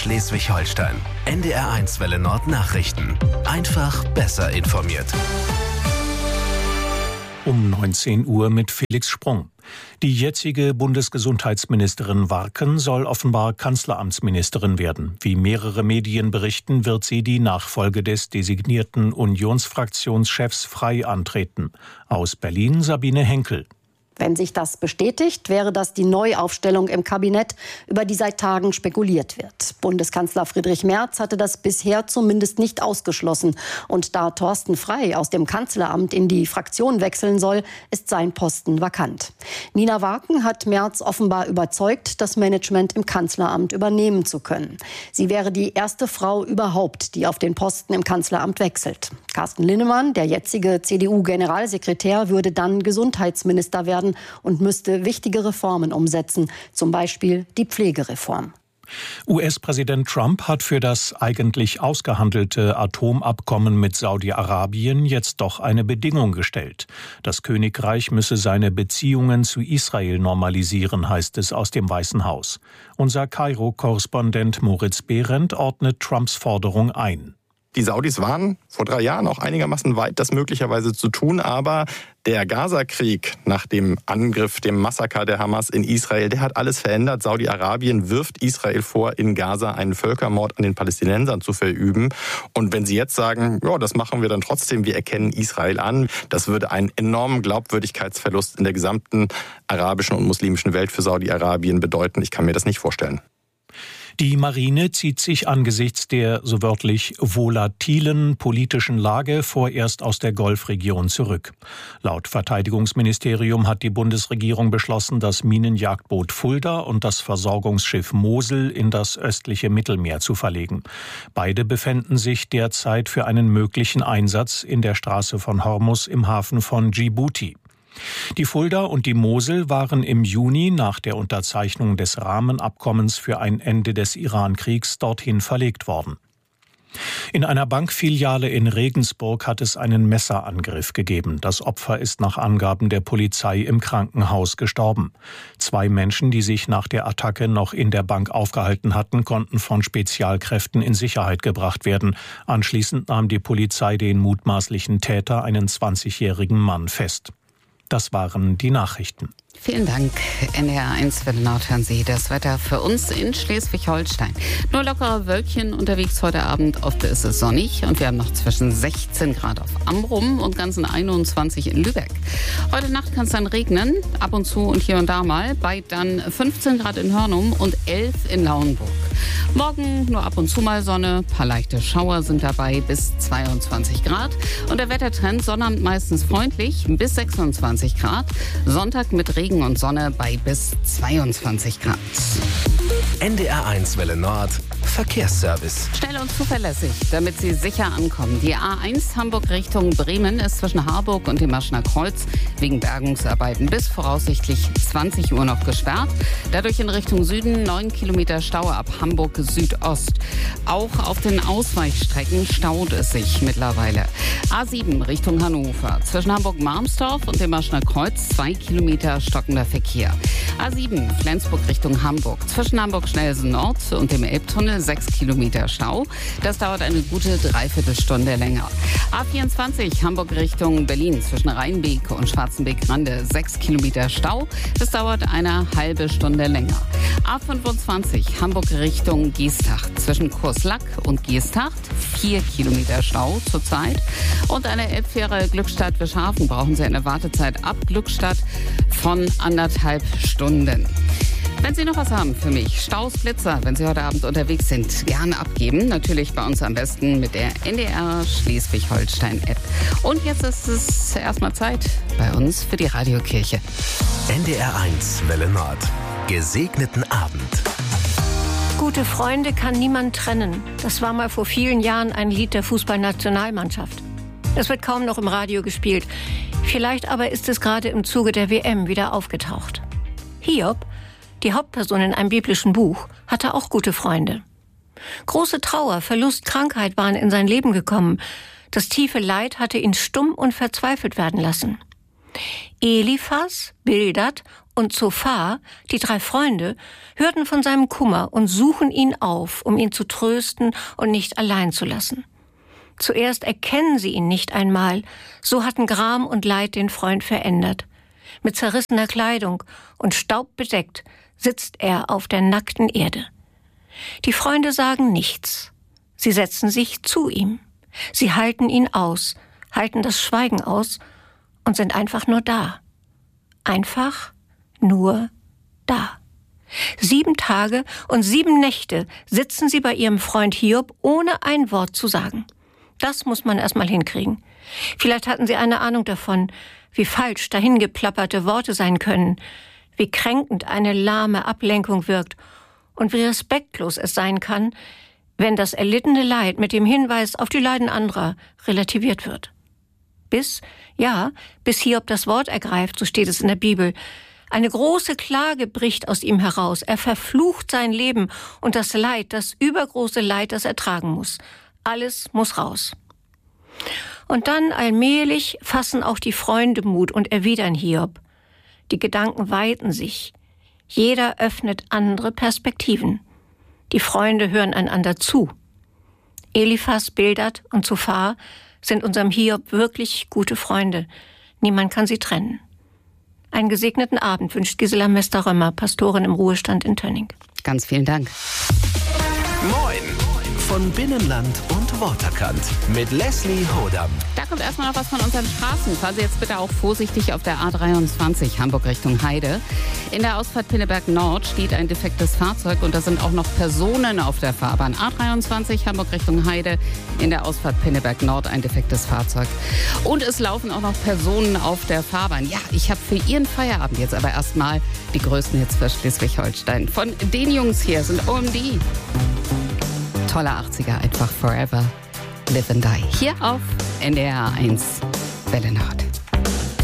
Schleswig-Holstein. NDR1 Welle Nord Nachrichten. Einfach besser informiert. Um 19 Uhr mit Felix Sprung. Die jetzige Bundesgesundheitsministerin Warken soll offenbar Kanzleramtsministerin werden. Wie mehrere Medien berichten, wird sie die Nachfolge des designierten Unionsfraktionschefs frei antreten. Aus Berlin Sabine Henkel. Wenn sich das bestätigt, wäre das die Neuaufstellung im Kabinett, über die seit Tagen spekuliert wird. Bundeskanzler Friedrich Merz hatte das bisher zumindest nicht ausgeschlossen. Und da Thorsten Frey aus dem Kanzleramt in die Fraktion wechseln soll, ist sein Posten vakant. Nina Warken hat Merz offenbar überzeugt, das Management im Kanzleramt übernehmen zu können. Sie wäre die erste Frau überhaupt, die auf den Posten im Kanzleramt wechselt. Carsten Linnemann, der jetzige CDU-Generalsekretär, würde dann Gesundheitsminister werden und müsste wichtige Reformen umsetzen, zum Beispiel die Pflegereform. US-Präsident Trump hat für das eigentlich ausgehandelte Atomabkommen mit Saudi-Arabien jetzt doch eine Bedingung gestellt. Das Königreich müsse seine Beziehungen zu Israel normalisieren, heißt es aus dem Weißen Haus. Unser Kairo-Korrespondent Moritz Behrendt ordnet Trumps Forderung ein. Die Saudis waren vor 3 Jahren auch einigermaßen weit, das möglicherweise zu tun, aber der Gaza-Krieg nach dem Angriff, dem Massaker der Hamas in Israel, der hat alles verändert. Saudi-Arabien wirft Israel vor, in Gaza einen Völkermord an den Palästinensern zu verüben. Und wenn sie jetzt sagen, ja, das machen wir dann trotzdem, wir erkennen Israel an, das würde einen enormen Glaubwürdigkeitsverlust in der gesamten arabischen und muslimischen Welt für Saudi-Arabien bedeuten. Ich kann mir das nicht vorstellen. Die Marine zieht sich angesichts der, so wörtlich, volatilen politischen Lage vorerst aus der Golfregion zurück. Laut Verteidigungsministerium hat die Bundesregierung beschlossen, das Minenjagdboot Fulda und das Versorgungsschiff Mosel in das östliche Mittelmeer zu verlegen. Beide befänden sich derzeit für einen möglichen Einsatz in der Straße von Hormuz im Hafen von Djibouti. Die Fulda und die Mosel waren im Juni nach der Unterzeichnung des Rahmenabkommens für ein Ende des Iran-Kriegs dorthin verlegt worden. In einer Bankfiliale in Regensburg hat es einen Messerangriff gegeben. Das Opfer ist nach Angaben der Polizei im Krankenhaus gestorben. 2 Menschen, die sich nach der Attacke noch in der Bank aufgehalten hatten, konnten von Spezialkräften in Sicherheit gebracht werden. Anschließend nahm die Polizei den mutmaßlichen Täter, einen 20-jährigen Mann, fest. Das waren die Nachrichten. Vielen Dank. NDR1 Welle Nord hören Sie das Wetter für uns in Schleswig-Holstein. Nur lockere Wölkchen unterwegs heute Abend. Oft ist es sonnig und wir haben noch zwischen 16 Grad auf Amrum und ganzen 21 in Lübeck. Heute Nacht kann es dann regnen, ab und zu und hier und da mal, bei dann 15 Grad in Hörnum und 11 in Lauenburg. Morgen nur ab und zu mal Sonne, paar leichte Schauer sind dabei bis 22 Grad. Und der Wettertrend, Sonnabend meistens freundlich bis 26 Grad. Sonntag mit Regen und Sonne bei bis 22 Grad. NDR1 Welle Nord Verkehrsservice. Schnell und zuverlässig, damit Sie sicher ankommen. Die A1 Hamburg Richtung Bremen ist zwischen Harburg und dem Maschner Kreuz wegen Bergungsarbeiten bis voraussichtlich 20 Uhr noch gesperrt. Dadurch in Richtung Süden 9 Kilometer Stau ab Hamburg Südost. Auch auf den Ausweichstrecken staut es sich mittlerweile. A7 Richtung Hannover. Zwischen Hamburg-Marmsdorf und dem Maschner Kreuz 2 Kilometer stockender Verkehr. A7 Flensburg Richtung Hamburg. Zwischen Hamburg-Schnellsen Nord und dem Elbtunnel 6 Kilometer Stau. Das dauert eine gute Dreiviertelstunde länger. A24 Hamburg Richtung Berlin zwischen Rheinbeek und Schwarzenbeek-Rande 6 Kilometer Stau. Das dauert eine halbe Stunde länger. A25 Hamburg Richtung Geesthacht zwischen Kurslack und Geesthacht 4 Kilometer Stau zurzeit. Und eine Elbfähre Glückstadt-Wischhafen brauchen Sie eine Wartezeit ab Glückstadt von 1,5 Stunden. Wenn Sie noch was haben für mich, Staus, Blitzer, wenn Sie heute Abend unterwegs sind, gerne abgeben. Natürlich bei uns am besten mit der NDR Schleswig-Holstein-App. Und jetzt ist es erstmal Zeit bei uns für die Radiokirche. NDR1 Welle Nord. Gesegneten Abend. Gute Freunde kann niemand trennen. Das war mal vor vielen Jahren ein Lied der Fußballnationalmannschaft. Es wird kaum noch im Radio gespielt. Vielleicht aber ist es gerade im Zuge der WM wieder aufgetaucht. Hiob, die Hauptperson in einem biblischen Buch, hatte auch gute Freunde. Große Trauer, Verlust, Krankheit waren in sein Leben gekommen. Das tiefe Leid hatte ihn stumm und verzweifelt werden lassen. Eliphas, Bildad und Zophar, die 3 Freunde, hörten von seinem Kummer und suchen ihn auf, um ihn zu trösten und nicht allein zu lassen. Zuerst erkennen sie ihn nicht einmal, so hatten Gram und Leid den Freund verändert. Mit zerrissener Kleidung und Staub bedeckt sitzt er auf der nackten Erde. Die Freunde sagen nichts. Sie setzen sich zu ihm. Sie halten ihn aus, halten das Schweigen aus und sind einfach nur da. Einfach nur da. 7 Tage und 7 Nächte sitzen sie bei ihrem Freund Hiob, ohne ein Wort zu sagen. Das muss man erst mal hinkriegen. Vielleicht hatten sie eine Ahnung davon, wie falsch dahingeplapperte Worte sein können, wie kränkend eine lahme Ablenkung wirkt und wie respektlos es sein kann, wenn das erlittene Leid mit dem Hinweis auf die Leiden anderer relativiert wird. Bis Hiob das Wort ergreift, so steht es in der Bibel. Eine große Klage bricht aus ihm heraus. Er verflucht sein Leben und das Leid, das übergroße Leid, das er tragen muss. Alles muss raus. Und dann allmählich fassen auch die Freunde Mut und erwidern Hiob. Die Gedanken weiten sich. Jeder öffnet andere Perspektiven. Die Freunde hören einander zu. Eliphas, Bildad und Zophar sind unserem Hiob wirklich gute Freunde. Niemand kann sie trennen. Einen gesegneten Abend wünscht Gisela Mester-Römer, Pastorin im Ruhestand in Tönning. Ganz vielen Dank. Moin von Binnenland und Waterkant mit Leslie Hodam. Da kommt erstmal noch was von unseren Straßen. Fahren Sie jetzt bitte auch vorsichtig auf der A23 Hamburg Richtung Heide. In der Ausfahrt Pinneberg Nord steht ein defektes Fahrzeug und da sind auch noch Personen auf der Fahrbahn. A23 Hamburg Richtung Heide, in der Ausfahrt Pinneberg Nord ein defektes Fahrzeug. Und es laufen auch noch Personen auf der Fahrbahn. Ja, ich habe für Ihren Feierabend jetzt aber erstmal die größten Hits für Schleswig-Holstein. Von den Jungs hier sind OMD. Toller 80er, einfach forever, live and die. Hier auf NDR 1 Welle Nord.